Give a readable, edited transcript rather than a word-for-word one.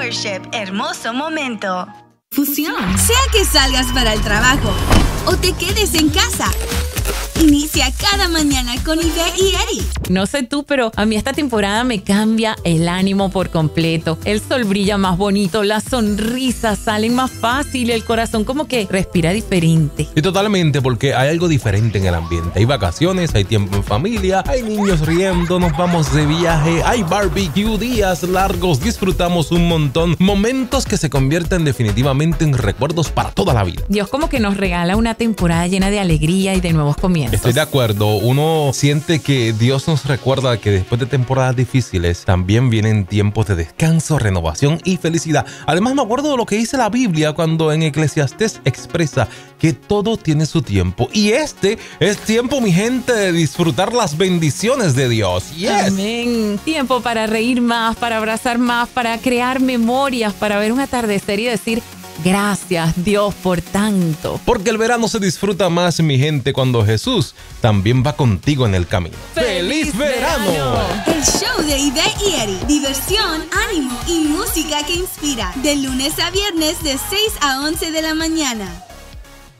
Membership. Hermoso momento. Fusión. Sea que salgas para el trabajo o te quedes en casa, inicia cada mañana con Ivette y Eddie. No sé tú, pero a mí esta temporada me cambia el ánimo por completo. El sol brilla más bonito, las sonrisas salen más fácil, el corazón como que respira diferente. Y totalmente, porque hay algo diferente en el ambiente. Hay vacaciones, hay tiempo en familia, hay niños riendo, nos vamos de viaje, hay barbecue, días largos, disfrutamos un montón. Momentos que se convierten definitivamente en recuerdos para toda la vida. Dios como que nos regala una temporada llena de alegría y de nuevos comienzos. Estoy de acuerdo. Uno siente que Dios nos recuerda que después de temporadas difíciles también vienen tiempos de descanso, renovación y felicidad. Además, me acuerdo de lo que dice la Biblia cuando en Eclesiastés expresa que todo tiene su tiempo. Y este es tiempo, mi gente, de disfrutar las bendiciones de Dios. Yes. Amén. Tiempo para reír más, para abrazar más, para crear memorias, para ver un atardecer y decir: gracias, Dios, por tanto. Porque el verano se disfruta más, mi gente, cuando Jesús también va contigo en el camino. ¡Feliz verano! El show de Ivette y Eddie. Diversión, ánimo y música que inspira. De lunes a viernes de 6 a 11 de la mañana.